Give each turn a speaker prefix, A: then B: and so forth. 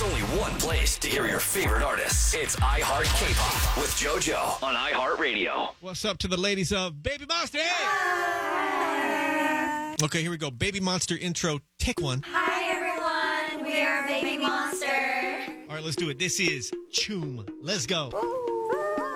A: only one place to hear your favorite artists. It's iHeart K-Pop with JoJo on iHeartRadio.
B: What's up to the ladies of Baby Monster? Hey! Okay, here we go. Baby Monster intro. Take one.
C: Hi, everyone. We are Baby Monster.
B: All right, let's do it. This is Choom. Let's go.
C: Ooh.